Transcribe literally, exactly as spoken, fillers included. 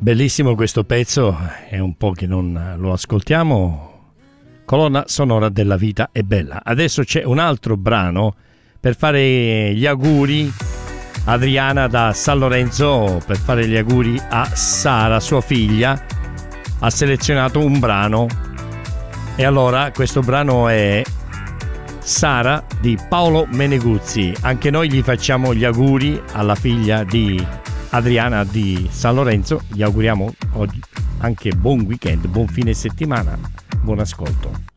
Bellissimo questo pezzo, è un po' che non lo ascoltiamo. Colonna sonora della vita è bella. Adesso c'è un altro brano per fare gli auguri. Adriana da San Lorenzo, per fare gli auguri a Sara, sua figlia, ha selezionato un brano. E allora questo brano è Sara di Paolo Meneguzzi. Anche noi gli facciamo gli auguri alla figlia di Adriana di San Lorenzo. Gli auguriamo oggi anche buon weekend, buon fine settimana, buon ascolto.